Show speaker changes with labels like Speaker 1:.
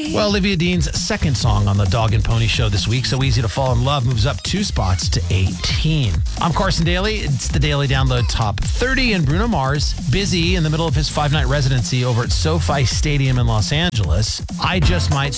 Speaker 1: Well, Olivia Dean's second song on the Dog and Pony Show this week, So Easy to Fall in Love, moves up 2 spots to 18. I'm Carson Daly. It's the Daily Download Top 30, and Bruno Mars, busy in the middle of his 5-night residency over at SoFi Stadium in Los Angeles. I Just Might